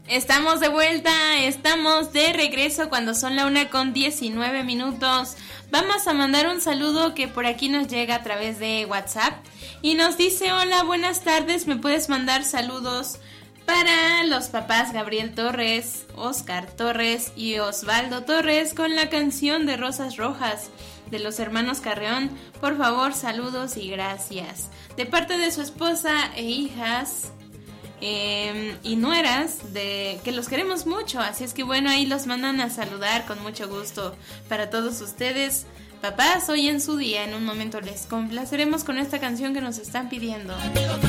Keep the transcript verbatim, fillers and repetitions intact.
Estamos de vuelta, estamos de regreso cuando son la una con diecinueve minutos. Vamos a mandar un saludo que por aquí nos llega a través de WhatsApp y nos dice: hola, buenas tardes, me puedes mandar saludos para los papás Gabriel Torres, Oscar Torres y Osvaldo Torres con la canción de Rosas Rojas de los hermanos Carreón. Por favor, saludos y gracias. De parte de su esposa e hijas eh, y nueras, de que los queremos mucho. Así es que bueno, ahí los mandan a saludar con mucho gusto para todos ustedes. Papás, hoy en su día, en un momento les complaceremos con esta canción que nos están pidiendo.